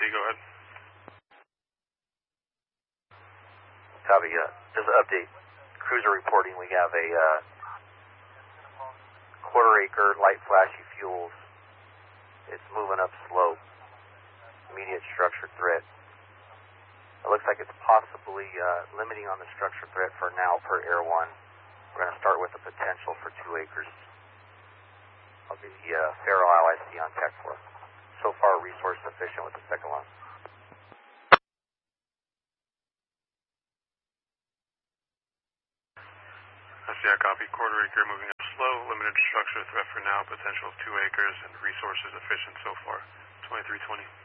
go ahead. Copy. Just an update. Cruiser reporting we have a quarter-acre light flashy fuels. It's moving up slope. Immediate structure threat. It looks like it's possibly limiting on the structure threat for now per Air 1. We're going to start with the potential for 2 acres. I'll be the Faro LIC on Tech 4. So far, resource sufficient with the second one. SCI copy. Quarter acre moving up slow. Limited structure threat for now. Potential of 2 acres and resources efficient so far. 2320.